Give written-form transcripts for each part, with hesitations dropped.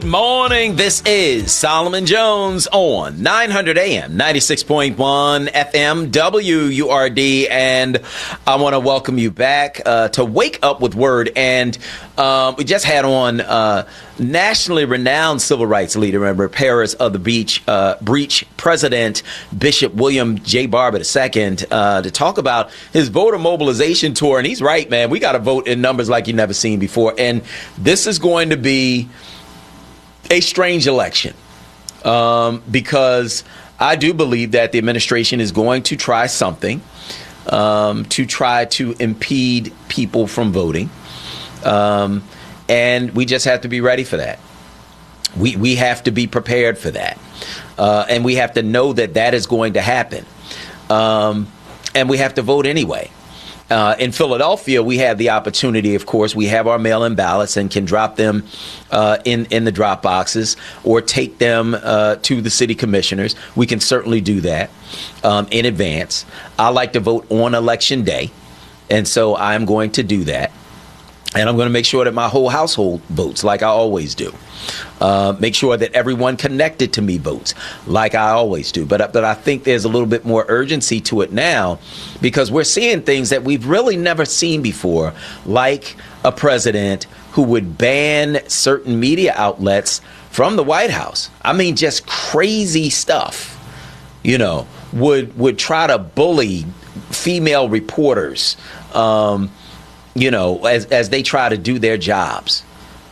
Morning. This is Solomon Jones on 900 AM, 96.1 FM, WURD, and I want to welcome you back to Wake Up with Word. And we just had on nationally renowned civil rights leader and repairers of the breach, President Bishop William J. Barber II, to talk about his voter mobilization tour. And he's right, man. We got to vote in numbers like you've never seen before. And this is going to be a strange election because I do believe that the administration is going to try something to try to impede people from voting. And we just have to be ready for that. We have to be prepared for that. And we have to know that that is going to happen. And we have to vote anyway. In Philadelphia, we have the opportunity, of course, we have our mail-in ballots and can drop them in the drop boxes or take them to the city commissioners. We can certainly do that in advance. I like to vote on Election Day, and so I'm going to do that. And I'm going to make sure that my whole household votes like I always do. Make sure that everyone connected to me votes like I always do. But I think there's a little bit more urgency to it now because we're seeing things that we've really never seen before, like a president who would ban certain media outlets from the White House. I mean, just crazy stuff, would try to bully female reporters, as they try to do their jobs.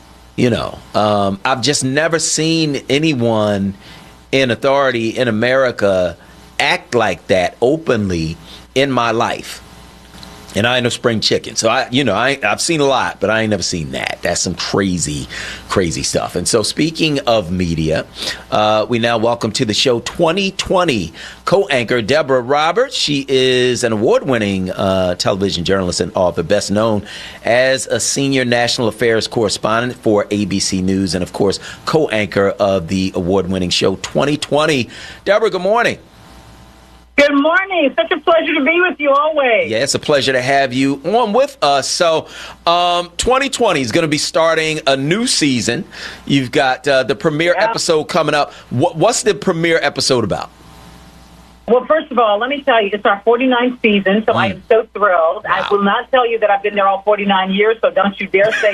I've just never seen anyone in authority in America act like that openly in my life. And I ain't no spring chicken. So, I've seen a lot, but I ain't never seen that. That's some crazy, crazy stuff. And so speaking of media, we now welcome to the show 2020 co-anchor Deborah Roberts. She is an award-winning television journalist and author, best known as a senior national affairs correspondent for ABC News and, of course, co-anchor of the award-winning show 2020. Deborah, good morning. Good morning. Such a pleasure to be with you always. Yeah, it's a pleasure to have you on with us. So 2020 is going to be starting a new season. You've got the premiere episode coming up. What's the premiere episode about? Well, first of all, let me tell you, it's our 49th season, so I am so thrilled. Wow. I will not tell you that I've been there all 49 years, so don't you dare say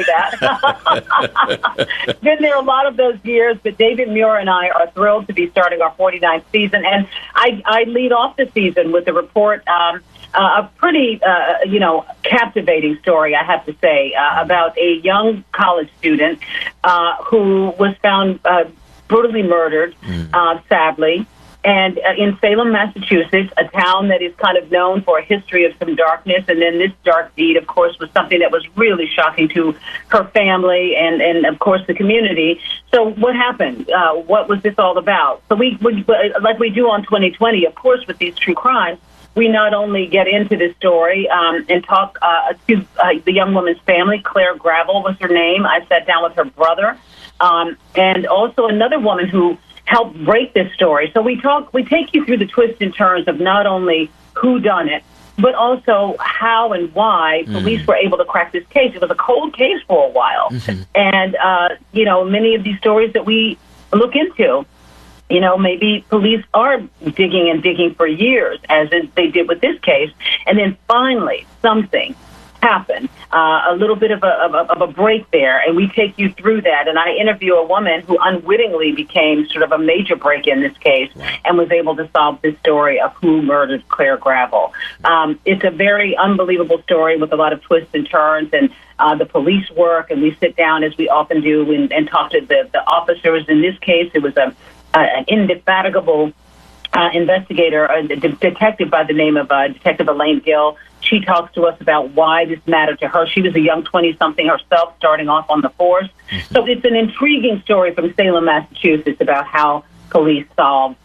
that. Been there a lot of those years, but David Muir and I are thrilled to be starting our 49th season. And I lead off the season with a report, a pretty, captivating story, I have to say, about a young college student who was found brutally murdered, sadly. And in Salem, Massachusetts, a town that is kind of known for a history of some darkness. And then this dark deed, of course, was something that was really shocking to her family and of course, the community. So what happened? What was this all about? So we like we do on 2020, of course, with these true crimes, we not only get into this story and talk to the young woman's family. Claire Gravel was her name. I sat down with her brother and also another woman who help break this story. So we take you through the twists and turns of not only who done it, but also how and why police were able to crack this case. It was a cold case for a while. And, many of these stories that we look into, maybe police are digging for years, as they did with this case. And then finally, something happened, a little bit of a break there, and we take you through that. And I interview a woman who unwittingly became sort of a major break in this case and was able to solve this story of who murdered Claire Gravel. It's a very unbelievable story with a lot of twists and turns and the police work, and we sit down, as we often do, and talk to the officers. In this case, it was an indefatigable investigator, a detective by the name of Detective Elaine Gill. She talks to us about why this mattered to her. She was a young 20-something herself, starting off on the force. So it's an intriguing story from Salem, Massachusetts, about how police solved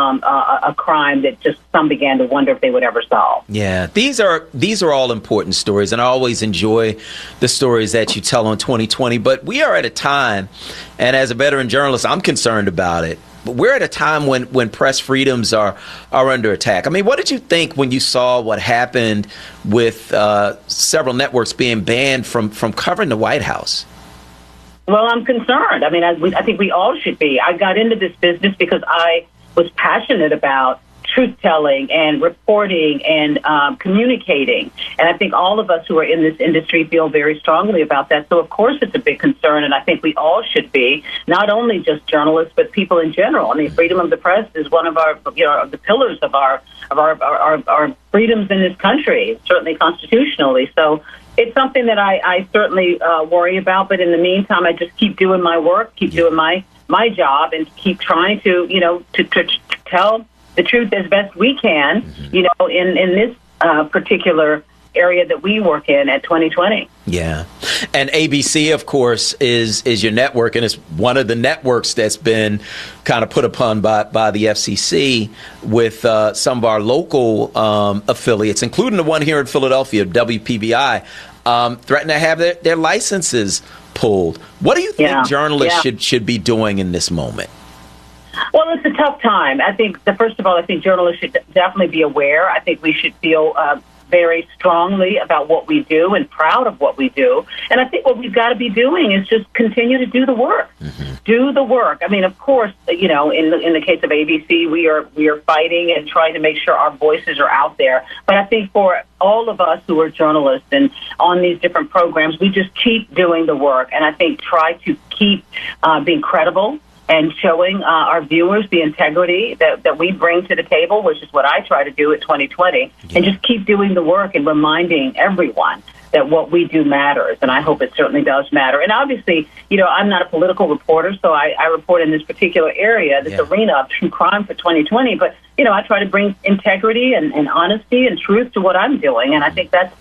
a crime that just some began to wonder if they would ever solve. Yeah, these are all important stories, and I always enjoy the stories that you tell on 2020. But we are at a time, and as a veteran journalist, I'm concerned about it. But we're at a time when press freedoms are under attack. I mean, what did you think when you saw what happened with several networks being banned from covering the White House? Well, I'm concerned. I mean, I think we all should be. I got into this business because I was passionate about truth-telling and reporting and communicating. And I think all of us who are in this industry feel very strongly about that. So, of course, it's a big concern, and I think we all should be, not only just journalists, but people in general. I mean, freedom of the press is one of our, the pillars of our freedoms in this country, certainly constitutionally. So it's something that I certainly worry about. But in the meantime, I just keep doing my work, keep doing my job, and keep trying to, to tell the truth as best we can, in this particular area that we work in at 2020. Yeah. And ABC, of course, is your network, and it's one of the networks that's been kind of put upon by the FCC with some of our local affiliates, including the one here in Philadelphia, WPBI, threatening to have their licenses pulled. What do you think journalists should be doing in this moment? Well, it's a tough time. I think, first of all, I think journalists should definitely be aware. I think we should feel very strongly about what we do and proud of what we do. And I think what we've got to be doing is just continue to do the work. Mm-hmm. Do the work. I mean, of course, in the case of ABC, we are fighting and trying to make sure our voices are out there. But I think for all of us who are journalists and on these different programs, we just keep doing the work. And I think try to keep being credible and showing our viewers the integrity that we bring to the table, which is what I try to do at 2020, and just keep doing the work and reminding everyone that what we do matters, and I hope it certainly does matter. And obviously, I'm not a political reporter, so I report in this particular area, this arena of true crime for 2020, but, I try to bring integrity and honesty and truth to what I'm doing, and I think that's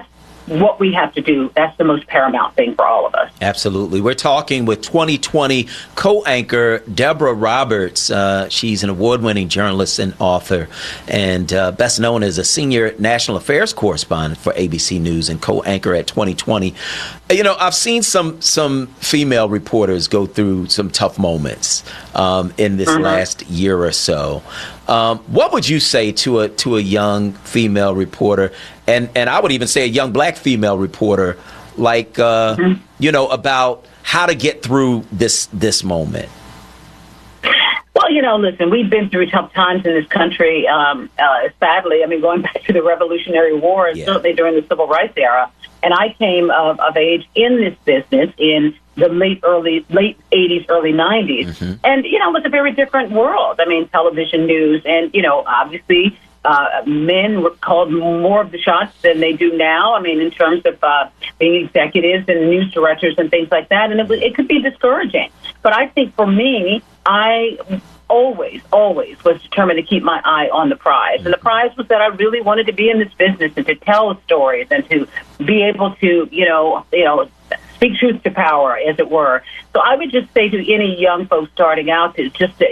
what we have to do. That's the most paramount thing for all of us. Absolutely. We're talking with 2020 co-anchor Deborah Roberts. She's an award-winning journalist and author, and best known as a senior national affairs correspondent for ABC News and co-anchor at 2020. I've seen some female reporters go through some tough moments in this last year or so. What would you say to a young female reporter, and I would even say a young black female reporter, like about how to get through this moment? Well, listen, we've been through tough times in this country, sadly. I mean, going back to the Revolutionary War and certainly during the Civil Rights era. And I came of age in this business in the late 80s, early 90s. Mm-hmm. And, it was a very different world. I mean, television news and, obviously men called more of the shots than they do now. I mean, in terms of being executives and news directors and things like that. And it could be discouraging. But I think for me, I always was determined to keep my eye on the prize. And the prize was that I really wanted to be in this business and to tell stories and to be able to, speak truth to power, as it were. So I would just say to any young folks starting out to just stay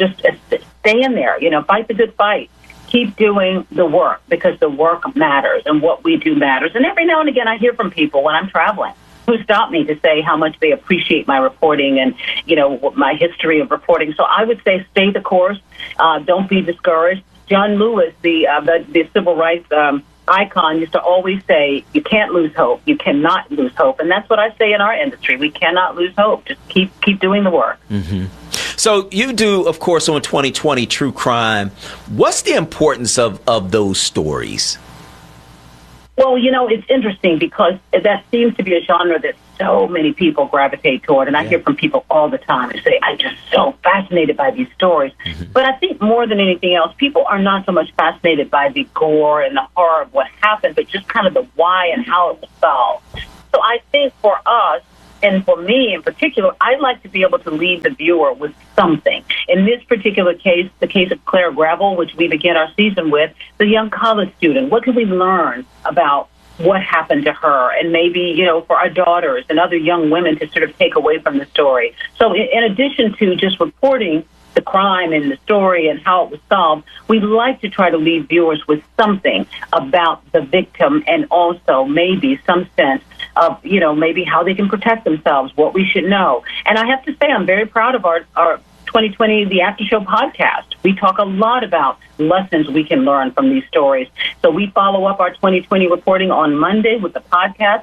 in there, fight the good fight. Keep doing the work because the work matters and what we do matters. And every now and again I hear from people when I'm traveling who stop me to say how much they appreciate my reporting and, my history of reporting. So I would say stay the course. Don't be discouraged. John Lewis, the civil rights icon, used to always say, you can't lose hope. You cannot lose hope. And that's what I say in our industry. We cannot lose hope. Just keep doing the work. Mm-hmm. So you do, of course, on 2020 True Crime. What's the importance of those stories? Well, it's interesting because that seems to be a genre that so many people gravitate toward. And I hear from people all the time who say, I'm just so fascinated by these stories. Mm-hmm. But I think more than anything else, people are not so much fascinated by the gore and the horror of what happened, but just kind of the why and how it was solved. So I think for us, and for me in particular, I'd like to be able to leave the viewer with something. In this particular case, the case of Claire Gravel, which we begin our season with, the young college student, what can we learn about what happened to her? And maybe, for our daughters and other young women to sort of take away from the story. So in addition to just reporting the crime and the story and how it was solved, we'd like to try to leave viewers with something about the victim and also maybe some sense of, maybe how they can protect themselves, what we should know. And I have to say, I'm very proud of our 2020 The After Show podcast. We talk a lot about lessons we can learn from these stories. So we follow up our 2020 reporting on Monday with the podcast.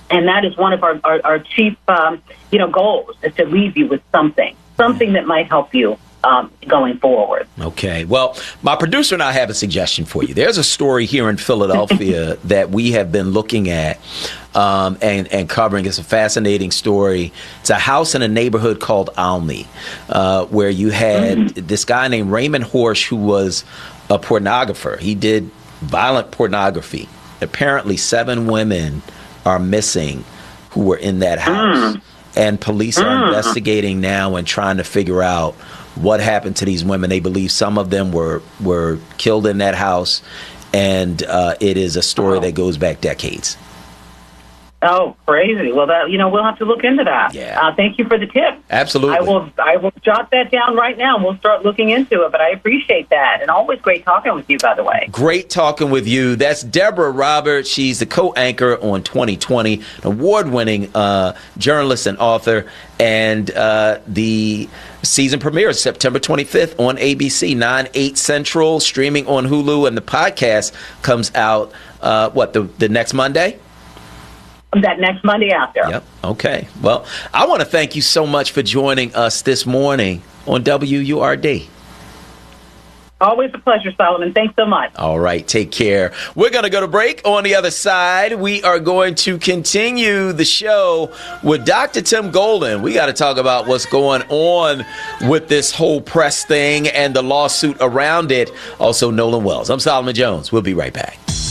And that is one of our chief, goals, is to leave you with something that might help you going forward. Okay. Well, my producer and I have a suggestion for you. There's a story here in Philadelphia that we have been looking at and covering. It's a fascinating story. It's a house in a neighborhood called Alney, where you had this guy named Raymond Horsch, who was a pornographer. He did violent pornography. Apparently 7 women are missing who were in that house. And police are investigating now and trying to figure out what happened to these women. They believe some of them were killed in that house, and it is a story that goes back decades. Oh, crazy. Well, we'll have to look into that. Yeah. Thank you for the tip. Absolutely. I will jot that down right now, and we'll start looking into it. But I appreciate that. And always great talking with you, by the way. Great talking with you. That's Deborah Roberts. She's the co-anchor on 2020, an award-winning journalist and author. And the season premiere is September 25th on ABC, 9/8 Central, streaming on Hulu. And the podcast comes out, the next Monday? That next Monday after. Yep. Okay. Well, I want to thank you so much for joining us this morning on WURD. Always a pleasure, Solomon. Thanks so much. All right. Take care. We're going to go to break. On the other side, we are going to continue the show with Dr. Tim Golden. We got to talk about what's going on with this whole press thing and the lawsuit around it. Also, Nolan Wells. I'm Solomon Jones. We'll be right back.